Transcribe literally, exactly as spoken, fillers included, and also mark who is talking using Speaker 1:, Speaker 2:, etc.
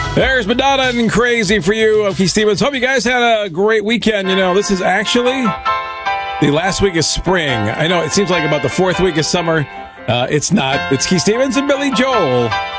Speaker 1: There's Madonna and Crazy for you. I'm Keith Stevens. Hope you guys had a great weekend. You know, this is actually the last week of spring. I know it seems like about the fourth week of summer. Uh, it's not. It's Keith Stevens and Billy Joel.